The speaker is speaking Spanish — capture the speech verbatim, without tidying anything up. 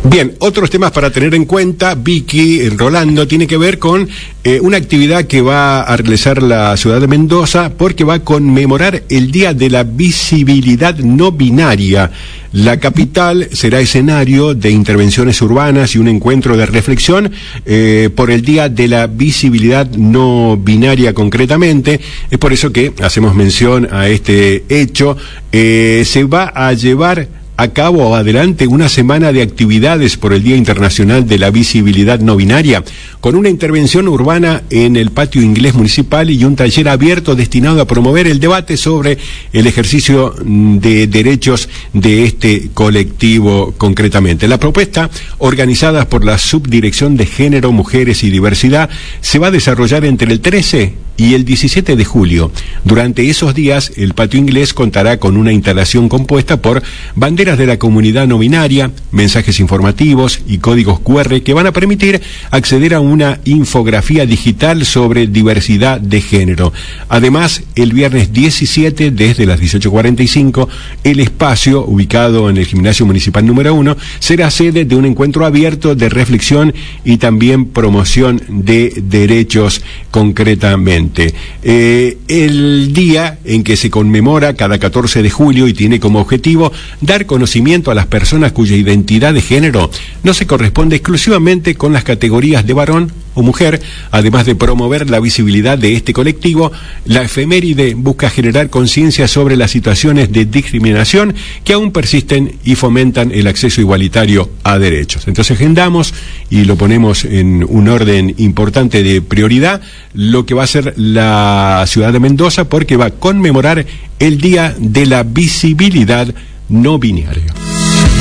Bien, otros temas para tener en cuenta, Vicky, Rolando, tiene que ver con eh, una actividad que va a realizar la ciudad de Mendoza porque va a conmemorar el Día de la Visibilidad No Binaria. La capital será escenario de intervenciones urbanas y un encuentro de reflexión eh, por el Día de la Visibilidad No Binaria concretamente. Es por eso que hacemos mención a este hecho. Eh, se va a llevar a cabo o adelante una semana de actividades por el Día Internacional de la Visibilidad No Binaria, con una intervención urbana en el patio inglés municipal y un taller abierto destinado a promover el debate sobre el ejercicio de derechos de este colectivo concretamente. La propuesta, organizada por la Subdirección de Género, Mujeres y Diversidad, se va a desarrollar entre el trece y el diecisiete de julio. Durante esos días, el patio inglés contará con una instalación compuesta por banderas de la comunidad no binaria, mensajes informativos y códigos cu erre que van a permitir acceder a una infografía digital sobre diversidad de género. Además, el viernes diecisiete, desde las dieciocho cuarenta y cinco, el espacio, ubicado en el Gimnasio Municipal número uno, será sede de un encuentro abierto de reflexión y también promoción de derechos concretamente. Eh, el día en que se conmemora cada catorce de julio y tiene como objetivo dar conocimiento a las personas cuya identidad de género no se corresponde exclusivamente con las categorías de varón o mujer. Además de promover la visibilidad de este colectivo, la efeméride busca generar conciencia sobre las situaciones de discriminación que aún persisten y fomentan el acceso igualitario a derechos. Entonces agendamos y lo ponemos en un orden importante de prioridad, lo que va a ser la ciudad de Mendoza, porque va a conmemorar el Día de la Visibilidad No Binaria.